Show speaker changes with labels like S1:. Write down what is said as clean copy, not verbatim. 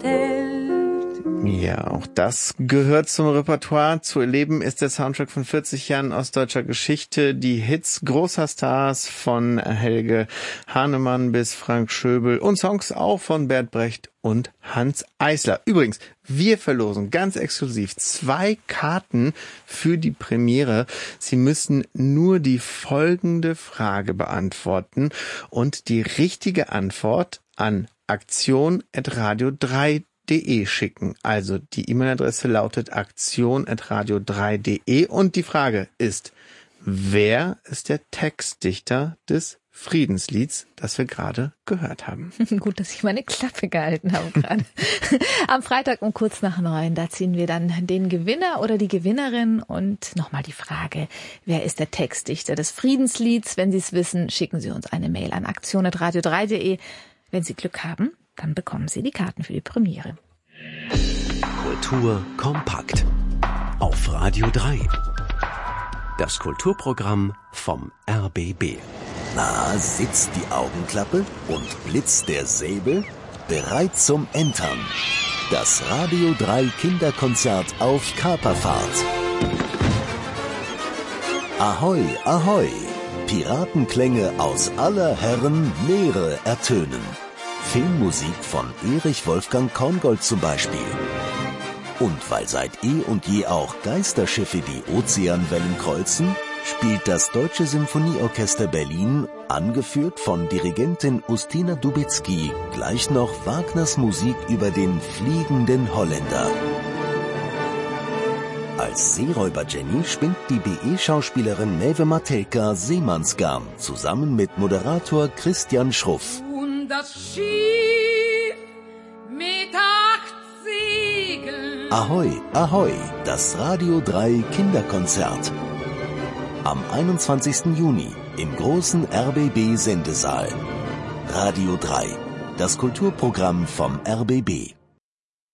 S1: Welt.
S2: Ja, auch das gehört zum Repertoire. Zu erleben ist der Soundtrack von 40 Jahren ostdeutscher Geschichte. Die Hits großer Stars von Helge Hahnemann bis Frank Schöbel und Songs auch von Bert Brecht und Hanns Eisler. Übrigens, wir verlosen ganz exklusiv 2 Karten für die Premiere. Sie müssen nur die folgende Frage beantworten und die richtige Antwort an aktion@radio3.de schicken. Also die E-Mail-Adresse lautet aktion@radio3.de und die Frage ist: Wer ist der Textdichter des Friedenslieds, das wir gerade gehört haben?
S3: Gut, dass ich meine Klappe gehalten habe gerade. Am Freitag um kurz nach 9, da ziehen wir dann den Gewinner oder die Gewinnerin. Und nochmal die Frage: Wer ist der Textdichter des Friedenslieds? Wenn Sie es wissen, schicken Sie uns eine Mail an aktion@radio3.de. Wenn Sie Glück haben, dann bekommen Sie die Karten für die Premiere.
S4: Kultur kompakt auf Radio 3. Das Kulturprogramm vom RBB.
S5: Na, sitzt die Augenklappe und blitzt der Säbel? Bereit zum Entern. Das Radio 3 Kinderkonzert auf Kaperfahrt. Ahoi, ahoi! Piratenklänge aus aller Herren Meere ertönen. Filmmusik von Erich Wolfgang Korngold zum Beispiel. Und weil seit eh und je auch Geisterschiffe die Ozeanwellen kreuzen, spielt das Deutsche Symphonieorchester Berlin, angeführt von Dirigentin Ustina Dubicki, gleich noch Wagners Musik über den fliegenden Holländer. Als Seeräuber Jenny spinnt die BE-Schauspielerin Maeve Matelka Seemannsgarn zusammen mit Moderator Christian Schruff.
S1: Und das Schiff mit 8 Segeln.
S5: Ahoi, ahoi, das Radio 3 Kinderkonzert. Am 21. Juni im großen RBB-Sendesaal. Radio 3, das Kulturprogramm vom RBB.